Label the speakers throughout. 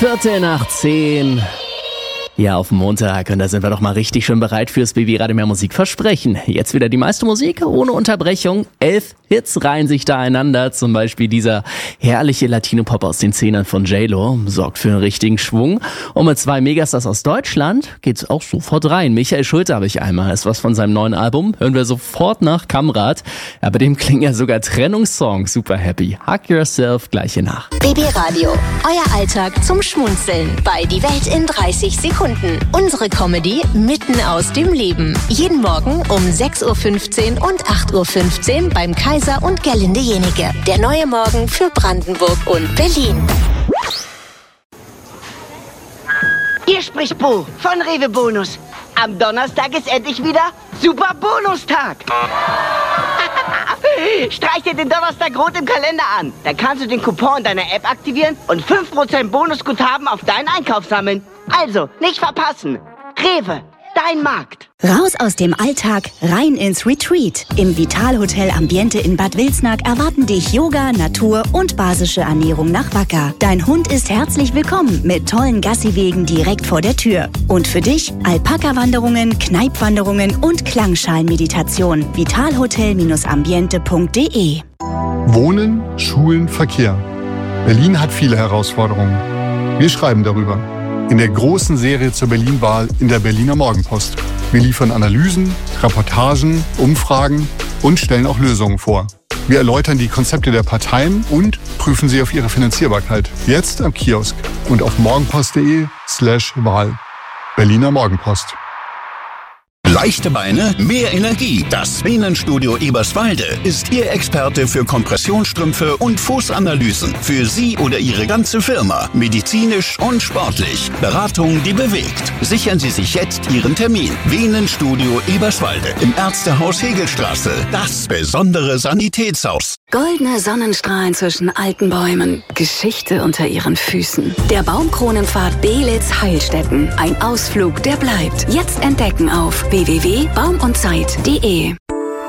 Speaker 1: 10:15. Ja, auf Montag. Und da sind wir doch mal richtig schön bereit fürs BB Radio Mehr Musik Versprechen. Jetzt wieder die meiste Musik ohne Unterbrechung. 11 Hits reihen sich da einander. Zum Beispiel dieser herrliche Latino-Pop aus den Zehnern von J-Lo sorgt für einen richtigen Schwung. Und mit 2 Megastars aus Deutschland geht's auch sofort rein. Michael Schulte habe ich einmal. Das ist was von seinem neuen Album. Hören wir sofort nach Kamrat. Ja, bei dem klingen ja sogar Trennungssongs. Super happy. Hug Yourself gleich hier nach.
Speaker 2: BB Radio. Euer Alltag zum Schmunzeln. Bei Die Welt in 30 Sekunden. Unsere Comedy mitten aus dem Leben. Jeden Morgen um 6:15 Uhr und 8:15 Uhr beim Kaiser und Gerlinde Jenike. Der neue Morgen für Brandenburg und Berlin.
Speaker 3: Hier spricht Bo von Rewe Bonus. Am Donnerstag ist endlich wieder Super Bonustag. Streich dir den Donnerstag rot im Kalender an. Dann kannst du den Coupon in deiner App aktivieren und 5% Bonusguthaben auf deinen Einkauf sammeln. Also, nicht verpassen. Rewe, dein Markt.
Speaker 4: Raus aus dem Alltag, rein ins Retreat. Im Vitalhotel Ambiente in Bad Wilsnack erwarten dich Yoga, Natur und basische Ernährung nach Wacker. Dein Hund ist herzlich willkommen mit tollen Gassiwegen direkt vor der Tür. Und für dich Alpaka-Wanderungen, Kneipwanderungen und Klangschalenmeditation. Vitalhotel-ambiente.de.
Speaker 5: Wohnen, Schulen, Verkehr. Berlin hat viele Herausforderungen. Wir schreiben darüber. In der großen Serie zur Berlin-Wahl in der Berliner Morgenpost. Wir liefern Analysen, Reportagen, Umfragen und stellen auch Lösungen vor. Wir erläutern die Konzepte der Parteien und prüfen sie auf ihre Finanzierbarkeit. Jetzt am Kiosk und auf morgenpost.de/Wahl. Berliner Morgenpost.
Speaker 6: Leichte Beine, mehr Energie. Das Venenstudio Eberswalde ist Ihr Experte für Kompressionsstrümpfe und Fußanalysen. Für Sie oder Ihre ganze Firma. Medizinisch und sportlich. Beratung, die bewegt. Sichern Sie sich jetzt Ihren Termin. Venenstudio Eberswalde im Ärztehaus Hegelstraße. Das besondere Sanitätshaus.
Speaker 4: Goldene Sonnenstrahlen zwischen alten Bäumen. Geschichte unter ihren Füßen. Der Baumkronenpfad Belitz-Heilstätten. Ein Ausflug, der bleibt. Jetzt entdecken auf www.baumundzeit.de.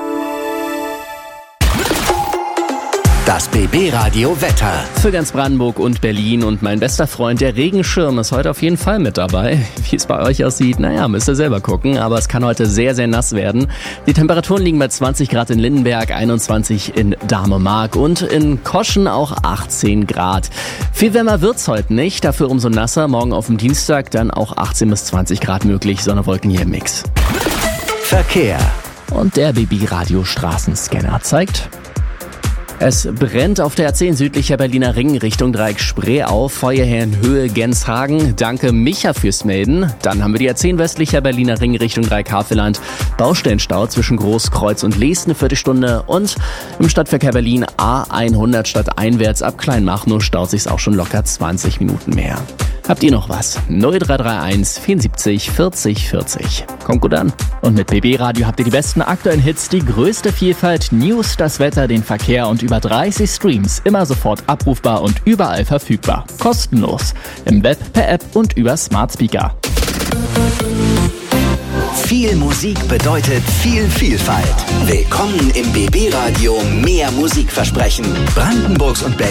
Speaker 7: Das BB Radio Wetter.
Speaker 1: Für ganz Brandenburg und Berlin. Und mein bester Freund, der Regenschirm, ist heute auf jeden Fall mit dabei. Wie es bei euch aussieht, naja, müsst ihr selber gucken. Aber es kann heute sehr, sehr nass werden. Die Temperaturen liegen bei 20 Grad in Lindenberg, 21 in Dahme-Mark und in Koschen auch 18 Grad. Viel wärmer wird's heute nicht, dafür umso nasser. Morgen auf dem Dienstag dann auch 18 bis 20 Grad möglich. Sonne, Wolken hier im Mix.
Speaker 7: Verkehr.
Speaker 1: Und der BB Radio Straßenscanner zeigt: Es brennt auf der A10 südlicher Berliner Ring Richtung Dreieck Spree auf, Feuerherrenhöhe Genshagen. Danke Micha fürs Melden. Dann haben wir die A10 westlicher Berliner Ring Richtung Dreieck Havelland. Baustellenstau zwischen Großkreuz und Leest eine Viertelstunde. Und im Stadtverkehr Berlin A100 stadteinwärts ab Kleinmachnow staut sich's auch schon locker 20 Minuten mehr. Habt ihr noch was? 0331 74 40 40. Kommt gut an. Und mit BB Radio habt ihr die besten aktuellen Hits, die größte Vielfalt, News, das Wetter, den Verkehr und über 30 Streams. Immer sofort abrufbar und überall verfügbar. Kostenlos. Im Web, per App und über Smart Speaker.
Speaker 7: Viel Musik bedeutet viel Vielfalt. Willkommen im BB Radio Mehr Musikversprechen. Brandenburgs und Berlin